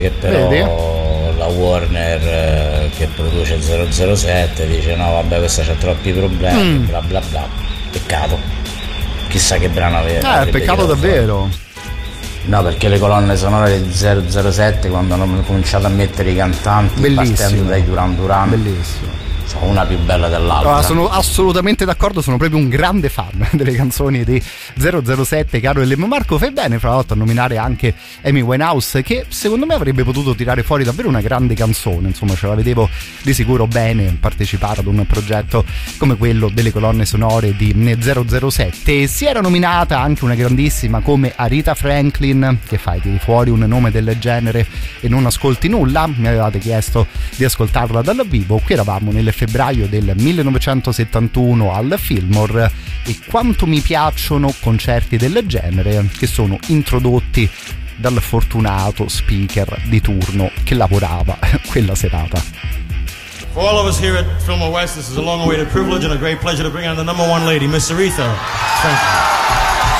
che però Vedi? la Warner che produce 007 dice no vabbè questa c'ha troppi problemi, bla bla bla. Peccato, chissà che brano aveva. Peccato davvero. No, perché le colonne sonore di 007 quando hanno cominciato a mettere i cantanti partendo dai Duran Duran, bellissimo, sono una più bella dell'altra. No, sono assolutamente d'accordo, sono proprio un grande fan delle canzoni di 007, caro Elmo. Marco, fai bene fra l'altro a nominare anche Amy Winehouse, che secondo me avrebbe potuto tirare fuori davvero una grande canzone, insomma ce la vedevo di sicuro bene partecipare ad un progetto come quello delle colonne sonore di 007. Si era nominata anche una grandissima come Aretha Franklin, che fai, tiri fuori un nome del genere e non ascolti nulla? Mi avevate chiesto di ascoltarla dal vivo, qui eravamo nel febbraio del 1971 al Fillmore, e quanto mi piacciono concerti del genere che sono introdotti dal fortunato speaker di turno che lavorava quella serata. For all of us here at Fillmore West, this is a long-awaited privilege and a great pleasure to bring on the number one lady, Miss Aretha. Thank you.